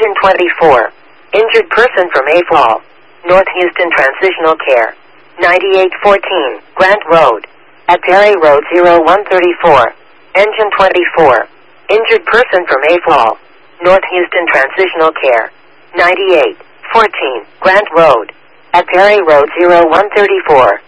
Engine 24. Injured person from AFAL. North Houston Transitional Care. 9814, Grant Road. At Perry Road 0134. Engine 24. Injured person from AFAL. North Houston Transitional Care. 9814, Grant Road. At Perry Road 0134.